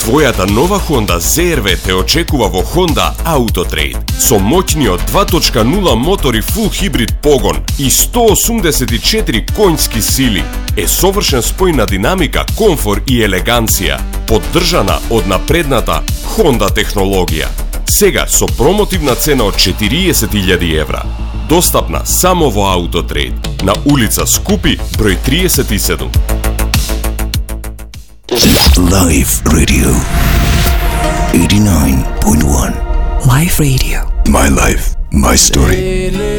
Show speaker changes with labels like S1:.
S1: Твојата нова Honda CR-V те очекува во Honda Autotrade. Со моќниот 2.0 мотор и фул хибрид погон и 184 конјски сили е совршен спој на динамика, комфор и елеганција, поддржана од напредната Honda технологија. Сега со промотивна цена од 40.000 евра. Достапна само во Autotrade, на улица Скупи, број 37.
S2: Live Radio 89.1.
S3: Live Radio.
S2: My life, my story.